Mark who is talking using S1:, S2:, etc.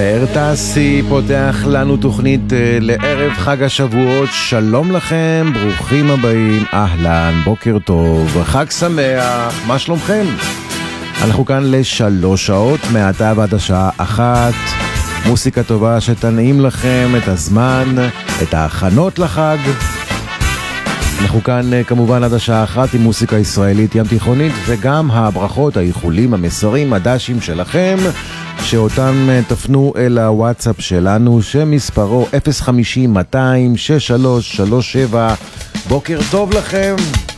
S1: באר תעשי פותח לנו תוכנית לערב חג השבועות. שלום לכם, ברוכים הבאים, אהלן, בוקר טוב, חג שמח, מה שלומכם? אנחנו כאן ל3 שעות, מעתה ועד השעה 1, מוסיקה טובה שתנעים לכם את הזמן, את ההכנות לחג. אנחנו כאן כמובן עד השעה 1 עם מוסיקה ישראלית ים תיכונית, וגם הברכות, האיחולים, המסרים, הדשים שלכם, שאותם תפנו אל הוואטסאפ שלנו, שמספרו 050-200-6337. בוקר טוב לכם.